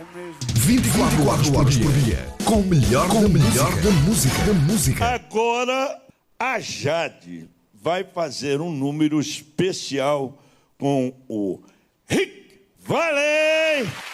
24 horas por dia. Com o melhor da música. Agora, a Jade vai fazer um número especial com o Rick Valley.